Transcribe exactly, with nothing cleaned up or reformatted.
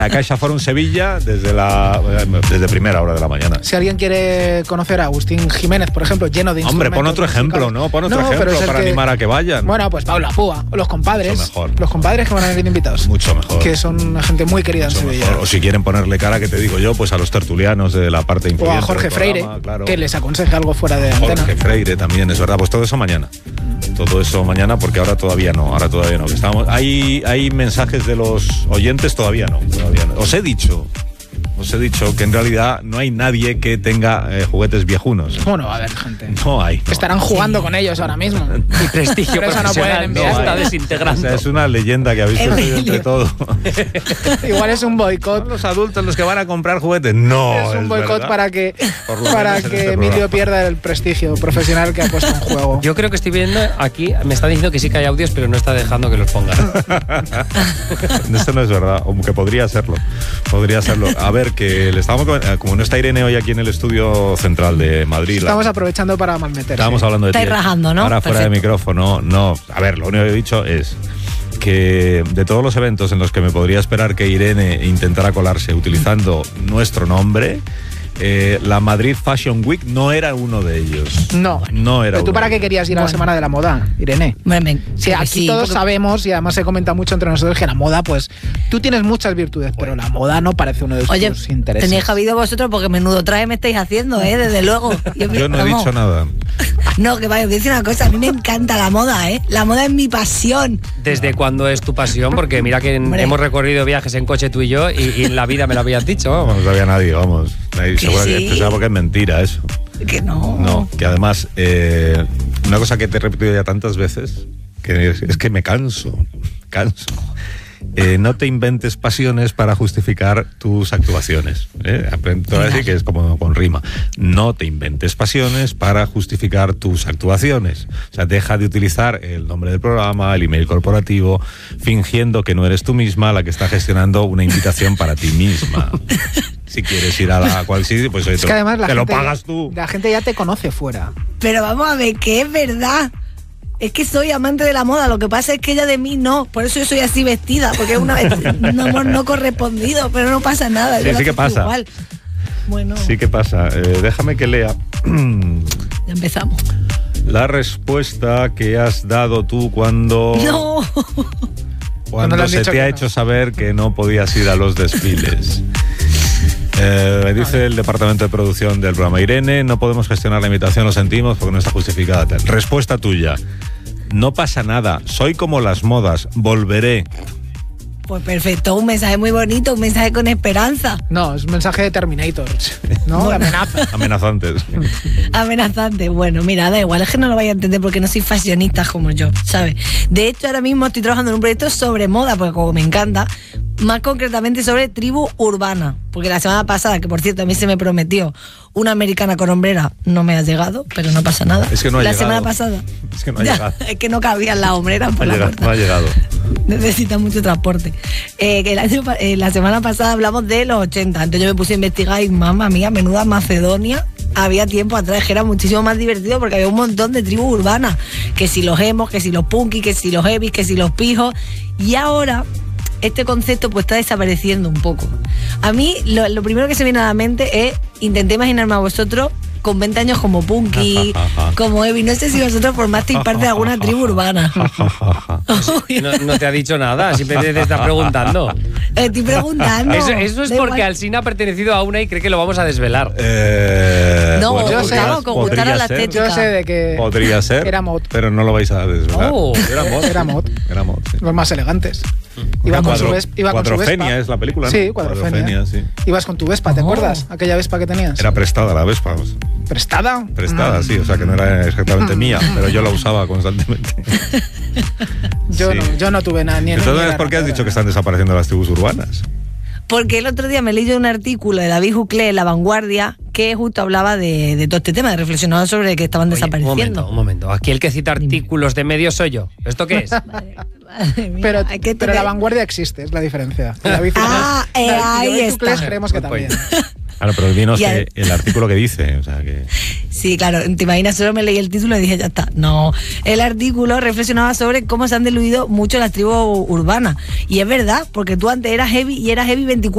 a Caixa Forum Sevilla desde la desde primera hora de la mañana. Si alguien quiere conocer a Agustín Jiménez, por ejemplo, lleno de Hombre, instrumentos pon otro ejemplo, musicales. ¿no? Pon otro No, ejemplo para que, animar a que vayan. Bueno, pues Paula Púa, o los compadres. Mucho mejor. Los compadres que van a venir invitados. Mucho mejor. Que son una gente muy querida Mucho en Sevilla. mejor. O si quieren ponerle cara, que te digo yo, pues a los tertulianos de la parte O influyente a Jorge del Freire, programa, claro. que les aconseje algo fuera de Jorge antena. Freire también, es verdad. Pues todo eso mañana. Todo eso mañana, porque ahora todavía no. Ahora todavía no. Estamos, hay, hay mensajes de los oyentes, todavía no. Todavía no. Os he dicho. Os he dicho que en realidad no hay nadie que tenga eh, juguetes viejunos. ¿Cómo no va a haber gente? No hay. No. Estarán jugando sí. con ellos ahora mismo. Mi prestigio Por eso no pueden profesional enviar. no está hay. desintegrando. O sea, es una leyenda que habéis construido entre todos. Igual es un boicot. ¿Son los adultos los que van a comprar juguetes? No. Es un boicot verdad. para que, Por lo para menos en que este Emilio programa. pierda el prestigio profesional que ha puesto en juego. Yo creo que estoy viendo aquí, me está diciendo que sí que hay audios, pero no está dejando que los ponga. Esto no es verdad, aunque podría serlo. Podría serlo. A ver, que le estábamos como no está Irene hoy aquí en el estudio central de Madrid. Estamos la, aprovechando para malmeterse. Estábamos hablando de Estáis ti. rajando, ¿no? Ahora fuera Perfecto. de micrófono, no. A ver, lo único que he dicho es que de todos los eventos en los que me podría esperar que Irene intentara colarse utilizando nuestro nombre, eh, la Madrid Fashion Week no era uno de ellos. No. No era ¿Pero tú uno para de qué ellos. querías ir a la Bueno. Semana de la Moda, Irene? Bueno, Sí, aquí sí, todos porque- sabemos, y además se comenta mucho entre nosotros, que la moda, pues, tú tienes muchas virtudes, pero la moda no parece uno de Oye, tus intereses. tenéis habido vosotros porque menudo traje me estáis haciendo, ¿eh? Desde luego. Yo no he vamos. dicho nada. No, que vaya, os voy a decir una cosa. A mí me encanta la moda, ¿eh? La moda es mi pasión. ¿Desde cuándo es tu pasión? Porque mira que en- Hombre. hemos recorrido viajes en coche tú y yo y, y en la vida me lo habías dicho. No Vamos. sabía nadie, vamos. Nadie, Que seguro que sí. pensaba porque es mentira eso. Que no. No, que además, eh, una cosa que te he repetido ya tantas veces, que es, es que me canso, canso. Eh, no te inventes pasiones para justificar tus actuaciones. ¿eh? Aprendo a decir que es como con rima. No te inventes pasiones para justificar tus actuaciones. O sea, deja de utilizar el nombre del programa, el email corporativo, fingiendo que no eres tú misma la que está gestionando una invitación para ti misma. Si quieres ir a la cual sí, pues oye, Es te, que además la te lo gente, pagas tú. La gente ya te conoce fuera. Pero vamos a ver, que es verdad. Es que soy amante de la moda, lo que pasa es que ella de mí no, por eso yo soy así vestida, porque es una un amor no correspondido, pero no pasa nada. Sí, yo la sí que acepto pasa. igual. Bueno, Sí que pasa. Eh, déjame que lea ya empezamos. la respuesta que has dado tú cuando, No. Cuando cuando le han se dicho te que ha no. hecho saber que no podías ir a los desfiles. Eh, me dice el departamento de producción del programa: Irene, no podemos gestionar la invitación, lo sentimos porque no está justificada. Tal. Respuesta tuya: no pasa nada, soy como las modas, volveré. Pues perfecto, un mensaje muy bonito, un mensaje con esperanza. No, es un mensaje de Terminator. ¿No? De amenaza. Amenazantes. Amenazante. Bueno, mira, da igual, es que no lo vaya a entender porque no soy fashionista como yo, ¿sabes? De hecho, ahora mismo estoy trabajando en un proyecto sobre moda, porque como me encanta, más concretamente sobre tribu urbana. Porque la semana pasada, que por cierto a mí se me prometió una americana con hombrera, no me ha llegado, pero no pasa nada. Es que no ha la llegado. semana pasada. Es que no ha Ya, llegado. es que no cabían las hombreras por No ha la llegado, puerta. no ha llegado. Necesita mucho transporte. Eh, que el año, pa- eh, la semana pasada hablamos de los ochenta, entonces yo me puse a investigar y mamma mía, menuda Macedonia. Había tiempo atrás que era muchísimo más divertido porque había un montón de tribus urbanas, que si los emos, que si los punkis, que si los heavies, que si los pijos, y ahora este concepto pues está desapareciendo un poco. A mí lo, lo primero que se viene a la mente es, intenté imaginarme a vosotros con veinte años como punky, como heavy, no sé si vosotros formasteis parte de alguna tribu urbana. No, no te ha dicho nada, simplemente te está preguntando. Estoy preguntando. Eso, eso es Da porque igual. Alsina ha pertenecido a una y cree que lo vamos a desvelar. Eh, No, bueno, yo podría- sé, claro, con gustar a podría la ser. estética. Yo sé de que Podría ser, era mod. pero no lo vais a desvelar. Oh. Era mod. Era mod. Era mod, sí. Los más elegantes. Iba con su, Cuadro- ves- iba con su Cuadrofenia Vespa. es la película, ¿no? Sí, Cuadrofenia. sí. Ibas con tu Vespa, ¿te Oh. acuerdas? Aquella Vespa que tenías. Era prestada la Vespa. pues, ¿Prestada? Prestada, Mm. sí, o sea que no era exactamente mía, pero yo la usaba constantemente. Yo, Sí. no, yo no tuve nada. Ni Entonces, ni ¿por qué has era dicho que nada. están desapareciendo las tribus urbanas? Porque el otro día me leí yo un artículo de David Juclé en La Vanguardia que justo hablaba de, de todo este tema, de reflexionaba sobre que estaban Oye, desapareciendo. Un momento, un momento. Aquí el que cita artículos de medios soy yo. ¿Esto qué es? Madre mía, Pero, hay que pero tener- la vanguardia existe, es la diferencia. David Ah, David- eh, David ahí Juclés está. creemos que Buen también. Claro, pero dinos Y que al- el artículo que dice, o sea que... Sí, claro, te imaginas, solo me leí el título y dije, ya está. No, el artículo reflexionaba sobre cómo se han diluido mucho las tribus urbanas. Y es verdad, porque tú antes eras heavy y eras heavy veinticuatro